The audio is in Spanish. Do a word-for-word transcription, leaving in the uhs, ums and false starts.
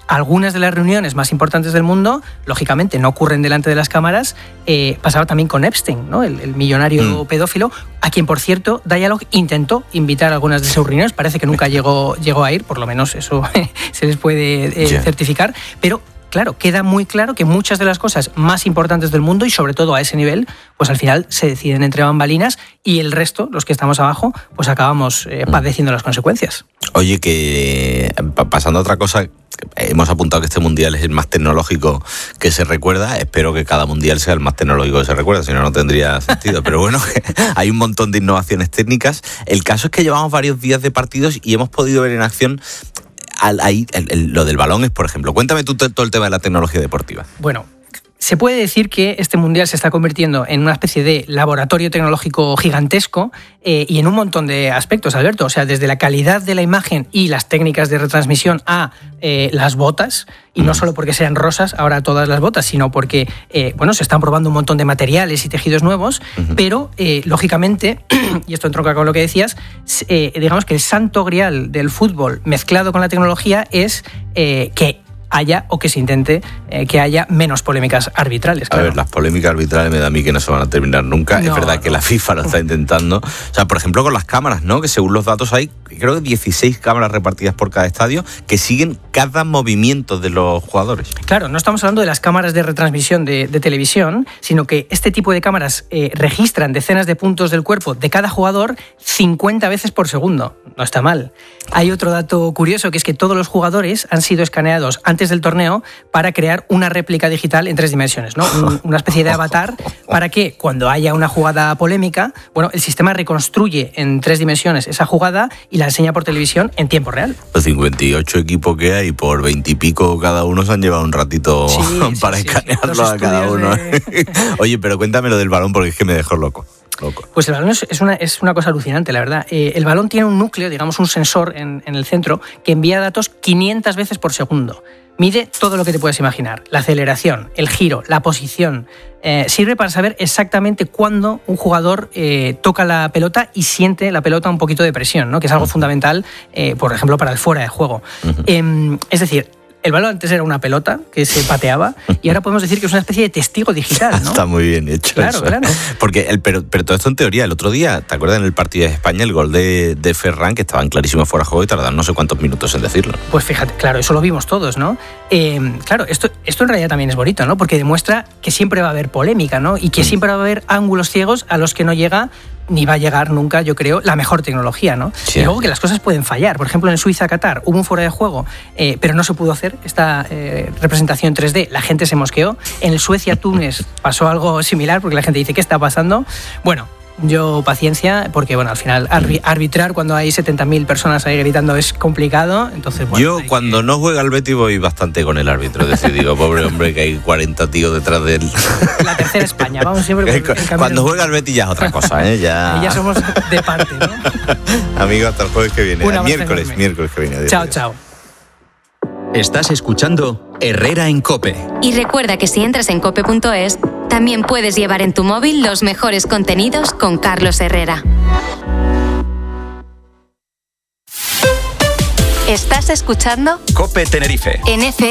algunas de las reuniones más importantes del mundo, lógicamente, no ocurren delante de las cámaras. Eh, pasaba también con Epstein, ¿no? el, el millonario mm. pedófilo, a quien, por cierto, Dialog intentó invitar a algunas de sus reuniones. Parece que nunca llegó, llegó a ir, por lo menos eso se les puede eh, yeah. certificar, pero claro, queda muy claro que muchas de las cosas más importantes del mundo, y sobre todo a ese nivel, pues al final se deciden entre bambalinas, y el resto, los que estamos abajo, pues acabamos eh, padeciendo las consecuencias. Oye, que pasando a otra cosa, hemos apuntado que este mundial es el más tecnológico que se recuerda. Espero que cada mundial sea el más tecnológico que se recuerda, si no, no tendría sentido. Pero bueno, hay un montón de innovaciones técnicas. El caso es que llevamos varios días de partidos y hemos podido ver en acción ahí el, el, lo del balón, es por ejemplo. Cuéntame tú todo el tema de la tecnología deportiva. Bueno, se puede decir que este mundial se está convirtiendo en una especie de laboratorio tecnológico gigantesco eh, y en un montón de aspectos, Alberto. O sea, desde la calidad de la imagen y las técnicas de retransmisión a eh, las botas, y no solo porque sean rosas ahora todas las botas, sino porque eh, bueno, se están probando un montón de materiales y tejidos nuevos, uh-huh. pero eh, lógicamente, y esto entronca con lo que decías, eh, digamos que el santo grial del fútbol mezclado con la tecnología es eh, que haya, o que se intente eh, que haya menos polémicas arbitrales. Claro. A ver, las polémicas arbitrales me da a mí que no se van a terminar nunca. No, es verdad no. que la FIFA lo está intentando. O sea, por ejemplo, con las cámaras, ¿no? Que según los datos hay, creo que dieciséis cámaras repartidas por cada estadio que siguen cada movimiento de los jugadores. Claro, no estamos hablando de las cámaras de retransmisión de, de televisión, sino que este tipo de cámaras eh, registran decenas de puntos del cuerpo de cada jugador cincuenta veces por segundo. No está mal. Hay otro dato curioso, que es que todos los jugadores han sido escaneados antes del torneo para crear una réplica digital en tres dimensiones, ¿no? Un, una especie de avatar para que cuando haya una jugada polémica, bueno, el sistema reconstruye en tres dimensiones esa jugada y la enseña por televisión en tiempo real. Los cincuenta y ocho equipos que hay, por veinte y pico cada uno, se han llevado un ratito sí, para sí, escanearlo sí, sí. a cada uno. De... Oye, pero cuéntame lo del balón, porque es que me dejó loco. Loco. Pues el balón es una, es una cosa alucinante, la verdad. Eh, el balón tiene un núcleo, digamos un sensor en, en el centro, que envía datos quinientas veces por segundo. Mide todo lo que te puedes imaginar. La aceleración, el giro, la posición. Eh, sirve para saber exactamente cuándo un jugador eh, toca la pelota y siente la pelota un poquito de presión, ¿no? Que es algo uh-huh. fundamental, eh, por ejemplo, para el fuera de juego. Uh-huh. Eh, es decir, el balón antes era una pelota que se pateaba y ahora podemos decir que es una especie de testigo digital, ¿no? Está muy bien hecho claro, eso. Claro, Porque el, pero, pero todo esto en teoría. El otro día, ¿te acuerdas en el partido de España, el gol de, de Ferran, que estaban clarísimos fuera de juego y tardaron no sé cuántos minutos en decirlo? Pues fíjate, claro, eso lo vimos todos, ¿no? Eh, claro, esto, esto en realidad también es bonito, ¿no? Porque demuestra que siempre va a haber polémica, ¿no? Y que siempre va a haber ángulos ciegos a los que no llega ni va a llegar nunca, yo creo, la mejor tecnología, ¿no? Sí. Y luego que las cosas pueden fallar. Por ejemplo, en Suiza-Qatar hubo un fuera de juego, eh, pero no se pudo hacer esta eh, representación tres D. La gente se mosqueó. En el Suecia-Túnez pasó algo similar, porque la gente dice, ¿qué está pasando? Bueno, yo paciencia, porque bueno, al final arbitrar cuando hay setenta mil personas ahí gritando es complicado. Entonces, bueno, yo cuando que... no juega el Betis voy bastante con el árbitro. Es decir, digo, pobre hombre, que hay cuarenta tíos detrás de él. La tercera España, vamos siempre por el cuando juega el Betis ya es otra cosa, ¿eh? Ya, ya somos de parte, ¿no? Amigo, hasta el jueves que viene. Una miércoles, enorme. miércoles que viene. Adiós, chao, adiós. chao. Estás escuchando Herrera en COPE. Y recuerda que si entras en cope punto es, también puedes llevar en tu móvil los mejores contenidos con Carlos Herrera. ¿Estás escuchando? COPE Tenerife. En F